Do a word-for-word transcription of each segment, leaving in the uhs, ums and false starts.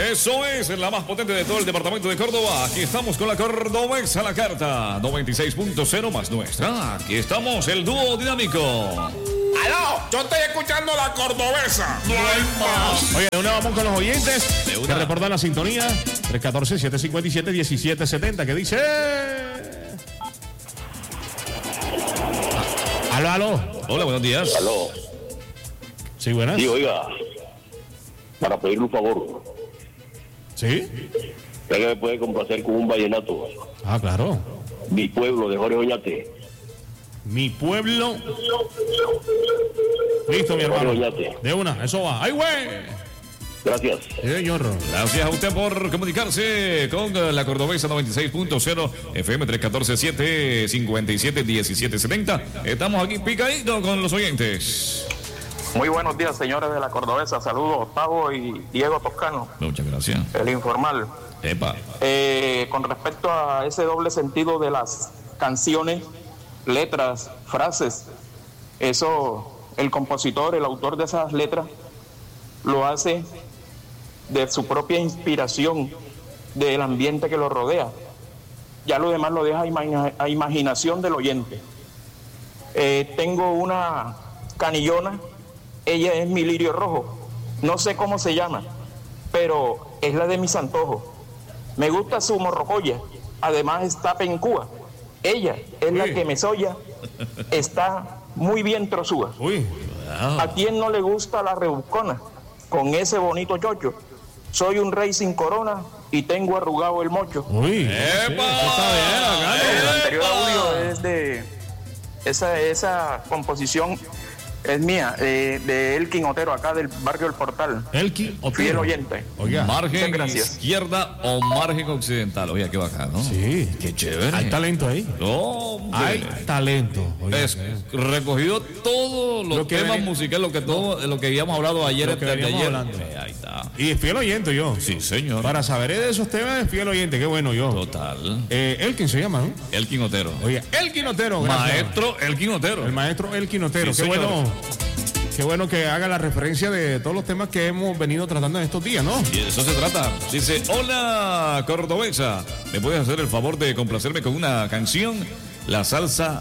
Eso es la más potente de todo el departamento de Córdoba. Aquí estamos con la Cordobesa a la carta. noventa y seis punto cero más nuestra. Aquí estamos, el dúo dinámico. ¡Aló! Yo estoy escuchando la Cordobesa. No hay más. Oye, de una vamos con los oyentes que reportan la sintonía. tres uno cuatro, siete cinco siete, uno siete siete cero. ¿Qué dice? Aló, aló. Hola, buenos días. Aló. Sí, buenas. Sí, oiga, para pedirle un favor. ¿Sí? ¿Usted me puede complacer con un vallenato? Ah, claro. Mi pueblo, de Jorge Oñate. Mi pueblo. Listo, mi Jorge hermano. Oñate. De una, eso va. ¡Ay, güey! Gracias. Sí, señor. Gracias a usted por comunicarse con la Cordobesa noventa y seis punto cero F M tres uno cuatro, siete cinco siete, uno siete siete cero. Estamos aquí picaditos con los oyentes. Muy buenos días, señores de la Cordobesa. Saludos, Octavo y Diego Toscano. Muchas gracias. El informal. Epa. Eh, con respecto a ese doble sentido de las canciones, letras, frases, eso, el compositor, el autor de esas letras, lo hace de su propia inspiración, del ambiente que lo rodea. Ya lo demás lo deja a, imagina- a imaginación del oyente. Eh, tengo una canillona, ella es mi lirio rojo, no sé cómo se llama, pero es la de mis antojos. Me gusta su morrocoya, además está pencúa. Ella es la que me soya, está muy bien trozúa. Uy. ¿A quién no le gusta la rebuscona? Con ese bonito chocho. Soy un rey sin corona y tengo arrugado el mocho. Uy. ¡Epa! Sí, eso está bien, bacano. El anterior audio es de esa, esa composición es mía, eh, de Elkin Otero, acá del barrio El Portal. Elkin Otero. Fiel oyente. Oiga. Margen Muchas gracias. izquierda o margen occidental. Oiga, qué bacano. Sí. Qué chévere. Hay talento ahí. Hombre. Hay talento. Oiga, Es recogido todos los Lo que temas veni- musicales, lo que todo, lo que habíamos hablado ayer, Lo que antes de veníamos ayer. hablando. Eh, ahí está. Y fiel oyente yo. Sí, señor. Para saber de esos temas, fiel oyente. Qué bueno yo. Total. Eh, Elkin se llama, ¿no? Elkin Otero. Oiga, Elkin Otero. Gracias. Maestro Elkin Otero. El maestro Elkin Otero. Sí, qué señor. bueno. Qué bueno que haga la referencia de todos los temas que hemos venido tratando en estos días, ¿no? Y de eso se trata. Dice, hola Cordobesa, ¿me puedes hacer el favor de complacerme con una canción? La salsa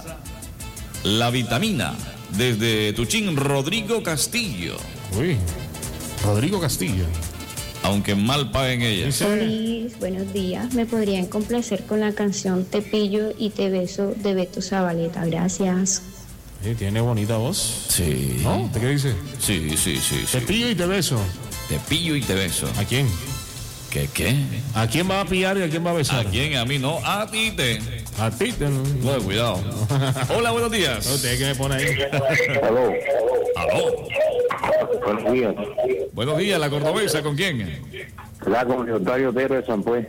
La Vitamina, desde Tuchín, Rodrigo Castillo. Uy. Rodrigo Castillo. Aunque mal paguen ella. Dice- Liz, buenos días. ¿Me podrían complacer con la canción Te pillo y te beso de Beto Zabaleta? Gracias. Sí, tiene bonita voz. Sí. ¿No? ¿Usted qué dice? Sí, sí, sí, Te sí. pillo y te beso. Te pillo y te beso. ¿A quién? ¿Qué, qué? ¿A quién va a pillar y a quién va a ¿A besar? quién? A mí no. A ti te. A ti. Te... Bueno, cuidado. Hola, buenos días. ¿Usted qué me pone ahí? Aló. Aló. Buenos días. Buenos días, la Cordobesa, ¿con quién? La con Leotario Otero de San Pues.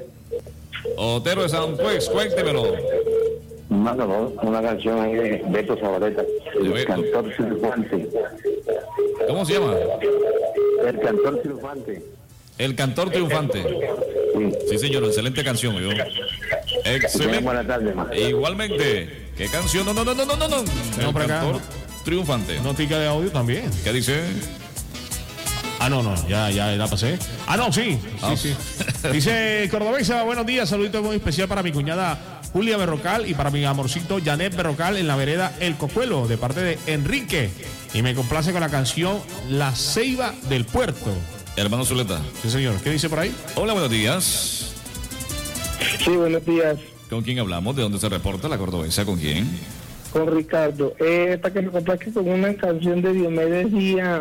Otero de San Pues, cuéntemelo. Mándalo, una canción ahí de Beto Zabaleta. De El Beto. cantor triunfante. ¿Cómo se llama? El cantor triunfante. El cantor triunfante. Sí. Sí, señor, excelente canción, yo. Tengan Excelente. buena tarde, más. Igualmente. ¿Qué canción? No, no, no, no, no, no. no. El por acá. cantor triunfante. Notica de audio también. ¿Qué dice? Ah, no, no, ya, ya la pasé. Ah, no, sí. Ah. Sí, sí. Dice Cordobesa, buenos días, saludito muy especial para mi cuñada Julia Berrocal y para mi amorcito Janet Berrocal en la vereda El Cocuelo, de parte de Enrique. Y me complace con la canción La Ceiba del Puerto. Hermano Zuleta. Sí, señor. ¿Qué dice por ahí? Hola, buenos días. Sí, buenos días, ¿Con quién hablamos? ¿De dónde se reporta la Cordobesa? ¿Con quién? con Ricardo. Eh, para que me complazca con una canción de Diomedes Díaz,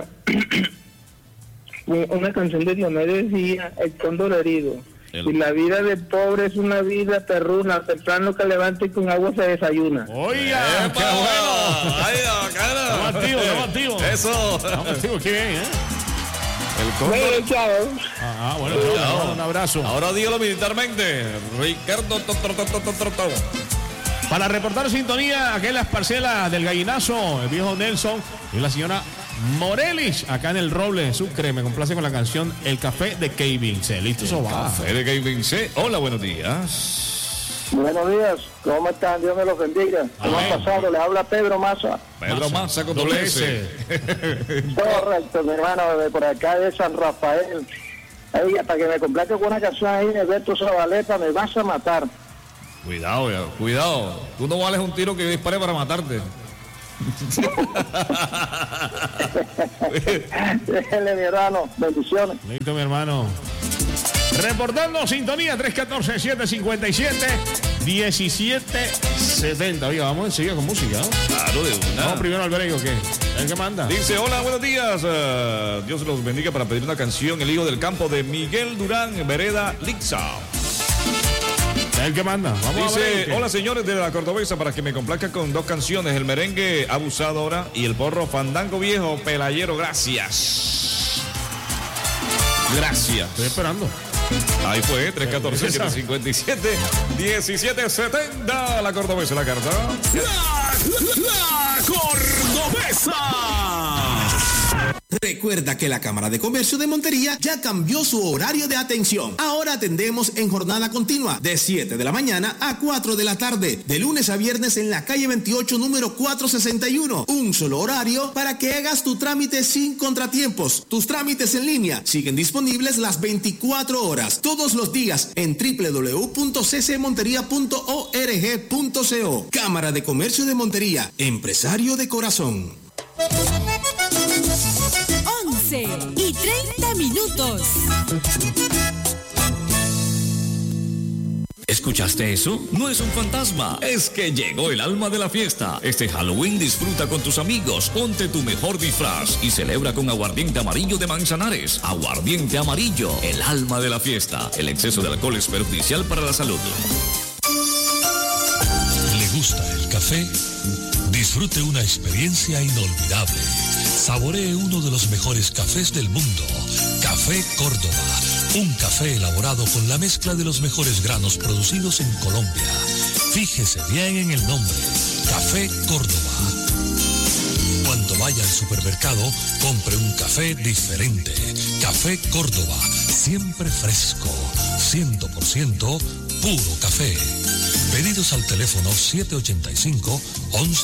una canción de Diomedes Díaz, El Cóndor Herido. El- Y la vida del pobre es una vida perruna, temprano que levante y con agua se desayuna. ¡Oiga! ¡Qué bueno! ¡Ay, bacana! Estamos activos, estamos activos. Eso. Estamos activos, qué bien, ¿eh? El cóndor. Bueno, chao. Ah, ah, bueno, chao, un abrazo. Ahora dígalo militarmente. Ricardo. to, to, to, to, to, to, to. Para reportar sintonía, aquí en las parcelas del Gallinazo, el viejo Nelson y la señora Morelis, acá en el Roble, Sucre. Me complace con la canción El Café de Kevin. Se listo, eso va. Café de Gaming C. Hola, buenos días. Buenos días, ¿cómo están? Dios me los bendiga. ¿Cómo Amén. han pasado? Les habla Pedro Maza. Pedro Massa con doble S. Correcto, mi hermano, de por acá de San Rafael. Ella, para que me complazca con una canción ahí de Beto Zabaleta, me vas a matar. Cuidado, ya, cuidado. Tú no vales un tiro que yo dispare para matarte. Déjale, mi hermano, bendiciones. Listo, mi hermano. Reportando sintonía tres uno cuatro, siete cinco siete, uno siete siete cero. Oiga, vamos enseguida con música, ¿no? Claro, de una. Vamos primero al break, ¿o qué? ¿El que manda? Dice, hola, buenos días. Uh, Dios los bendiga para pedir una canción, El Hijo del Campo, de Miguel Durán, Vereda Lixa. ¿El que manda? Vamos Dice, a break, hola señores de la Cordobesa, para que me complazca con dos canciones, el merengue Abusadora y el porro Fandango Viejo Pelayero. Gracias. Gracias. Estoy esperando. Ahí fue, tres uno cuatro, siete cinco siete, uno siete siete cero. La Cordobesa, la carta. La, la Cordobesa. Recuerda que la Cámara de Comercio de Montería ya cambió su horario de atención. Ahora atendemos en jornada continua de siete de la mañana a cuatro de la tarde, de lunes a viernes en la calle veintiocho, número cuatrocientos sesenta y uno. Un solo horario para que hagas tu trámite sin contratiempos. Tus trámites en línea siguen disponibles las veinticuatro horas, todos los días en doble u doble u doble u punto c c montería punto org punto co. Cámara de Comercio de Montería, empresario de corazón. once y treinta minutos. ¿Escuchaste eso? No es un fantasma, es que llegó el alma de la fiesta. Este Halloween disfruta con tus amigos, ponte tu mejor disfraz y celebra con aguardiente amarillo de Manzanares. Aguardiente amarillo, el alma de la fiesta. El exceso de alcohol es perjudicial para la salud. ¿Le gusta el café? Disfrute una experiencia inolvidable. Saboree uno de los mejores cafés del mundo, Café Córdoba. Un café elaborado con la mezcla de los mejores granos producidos en Colombia. Fíjese bien en el nombre, Café Córdoba. Cuando vaya al supermercado, compre un café diferente. Café Córdoba, siempre fresco, cien por ciento puro café. Pedidos al teléfono siete ocho cinco, once